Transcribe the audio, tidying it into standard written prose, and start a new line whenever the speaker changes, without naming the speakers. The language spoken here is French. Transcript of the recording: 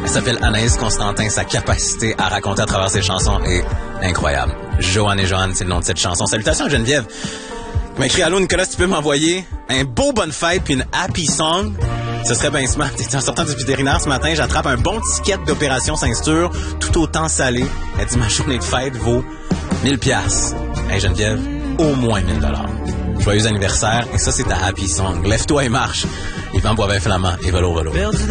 Elle s'appelle Anaïs Constantin. Sa capacité à raconter à travers ses chansons est incroyable. Joanne et Joanne, c'est le nom de cette chanson. Salutations à Geneviève. Il m'a écrit « Allô, Nicolas, tu peux m'envoyer un beau bonne fête puis une happy song? » Ce serait bien smart. En sortant du vétérinaire ce matin, j'attrape un bon ticket d'opération ceinture, tout autant salé. Elle dit « Ma journée de fête vaut 1000$. » Hey Geneviève, au moins 1000$. Joyeux anniversaire. Et ça, c'est ta happy song. Lève-toi et marche. Yvan Boivin-Flamand et Velo.